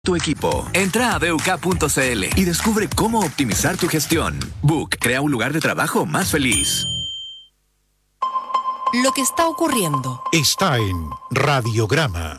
tu equipo. Entra a BUK.cl y descubre cómo optimizar tu gestión. BUK crea un lugar de trabajo más feliz. Lo que está ocurriendo está en Radiograma.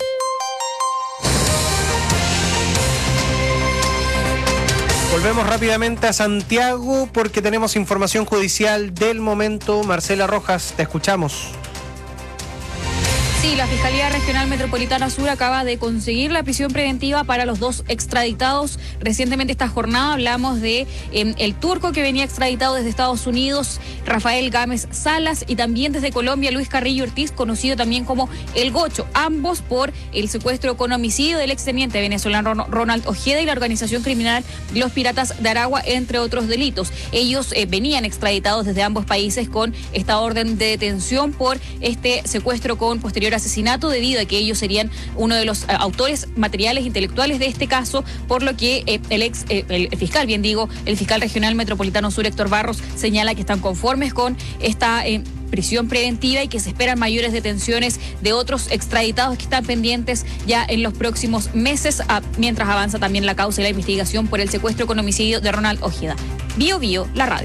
Volvemos rápidamente a Santiago porque tenemos información judicial del momento. Marcela Rojas, te escuchamos. Sí, la Fiscalía Regional Metropolitana Sur acaba de conseguir la prisión preventiva para los 2 extraditados. Recientemente esta jornada hablamos de el turco que venía extraditado desde Estados Unidos, Rafael Gámez Salas, y también desde Colombia, Luis Carrillo Ortiz, conocido también como El Gocho, ambos por el secuestro con homicidio del exteniente venezolano Ronald Ojeda y la organización criminal Los Piratas de Aragua, entre otros delitos. Ellos venían extraditados desde ambos países con esta orden de detención por este secuestro con posterior asesinato, debido a que ellos serían uno de los autores materiales intelectuales de este caso, por lo que el fiscal regional metropolitano sur, Héctor Barros, señala que están conformes con esta prisión preventiva y que se esperan mayores detenciones de otros extraditados que están pendientes ya en los próximos meses, mientras avanza también la causa y la investigación por el secuestro con homicidio de Ronald Ojeda. Bio Bio, la radio.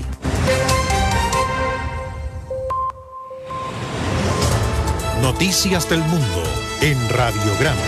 Noticias del mundo en Radiograma.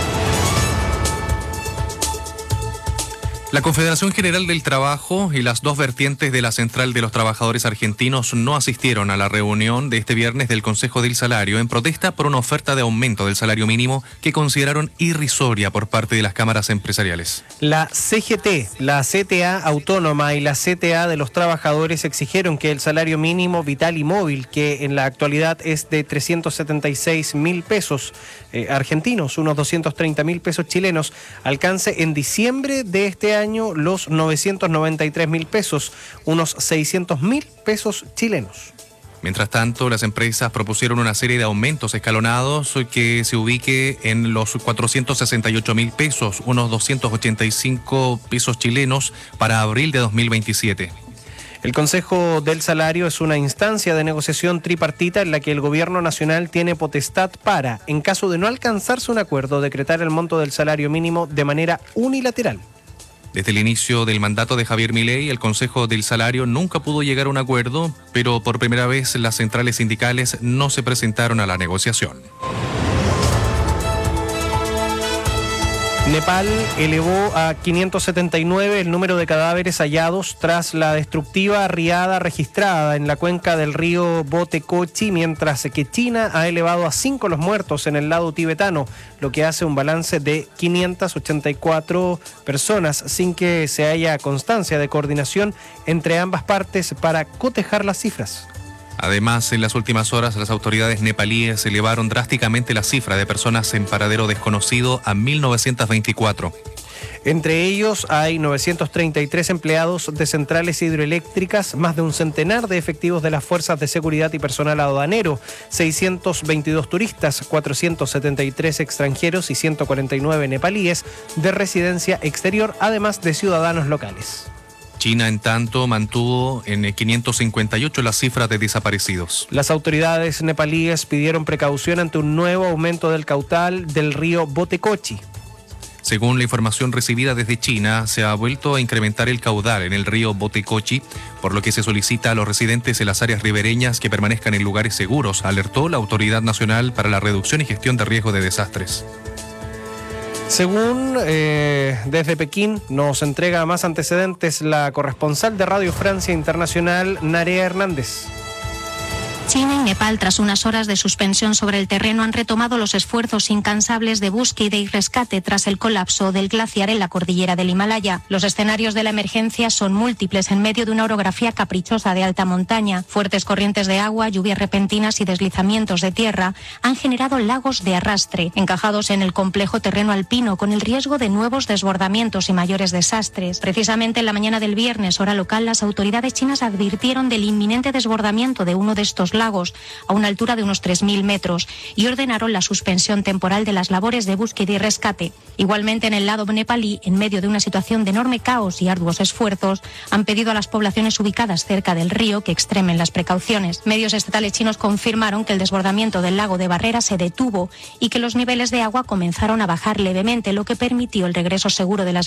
La Confederación General del Trabajo y las 2 vertientes de la Central de los Trabajadores Argentinos no asistieron a la reunión de este viernes del Consejo del Salario en protesta por una oferta de aumento del salario mínimo que consideraron irrisoria por parte de las cámaras empresariales. La CGT, la CTA Autónoma y la CTA de los Trabajadores exigieron que el salario mínimo vital y móvil, que en la actualidad es de 376.000 pesos argentinos, unos 230.000 pesos chilenos, alcance en diciembre de este año los 993.000 pesos, unos 600.000 pesos chilenos. Mientras tanto, las empresas propusieron una serie de aumentos escalonados que se ubique en los 468.000 pesos, unos 285 pesos chilenos para abril de 2027. El Consejo del Salario es una instancia de negociación tripartita en la que el Gobierno Nacional tiene potestad para, en caso de no alcanzarse un acuerdo, decretar el monto del salario mínimo de manera unilateral. Desde el inicio del mandato de Javier Milei, el Consejo del Salario nunca pudo llegar a un acuerdo, pero por primera vez las centrales sindicales no se presentaron a la negociación. Nepal elevó a 579 el número de cadáveres hallados tras la destructiva riada registrada en la cuenca del río Botecochi, mientras que China ha elevado a 5 los muertos en el lado tibetano, lo que hace un balance de 584 personas, sin que se haya constancia de coordinación entre ambas partes para cotejar las cifras. Además, en las últimas horas, las autoridades nepalíes elevaron drásticamente la cifra de personas en paradero desconocido a 1.924. Entre ellos hay 933 empleados de centrales hidroeléctricas, más de un centenar de efectivos de las fuerzas de seguridad y personal aduanero, 622 turistas, 473 extranjeros y 149 nepalíes de residencia exterior, además de ciudadanos locales. China, en tanto, mantuvo en 558 la cifra de desaparecidos. Las autoridades nepalíes pidieron precaución ante un nuevo aumento del caudal del río Botecochi. Según la información recibida desde China, se ha vuelto a incrementar el caudal en el río Botecochi, por lo que se solicita a los residentes en las áreas ribereñas que permanezcan en lugares seguros, alertó la Autoridad Nacional para la Reducción y Gestión de Riesgo de Desastres. Según desde Pekín nos entrega más antecedentes la corresponsal de Radio Francia Internacional, Narea Hernández. China y Nepal, tras unas horas de suspensión sobre el terreno, han retomado los esfuerzos incansables de búsqueda y rescate tras el colapso del glaciar en la cordillera del Himalaya. Los escenarios de la emergencia son múltiples en medio de una orografía caprichosa de alta montaña. Fuertes corrientes de agua, lluvias repentinas y deslizamientos de tierra han generado lagos de arrastre, encajados en el complejo terreno alpino, con el riesgo de nuevos desbordamientos y mayores desastres. Precisamente en la mañana del viernes, hora local, las autoridades chinas advirtieron del inminente desbordamiento de uno de estos lagos, a una altura de unos 3.000 metros, y ordenaron la suspensión temporal de las labores de búsqueda y rescate. Igualmente, en el lado nepalí, en medio de una situación de enorme caos y arduos esfuerzos, han pedido a las poblaciones ubicadas cerca del río que extremen las precauciones. Medios estatales chinos confirmaron que el desbordamiento del lago de Barrera se detuvo y que los niveles de agua comenzaron a bajar levemente, lo que permitió el regreso seguro de las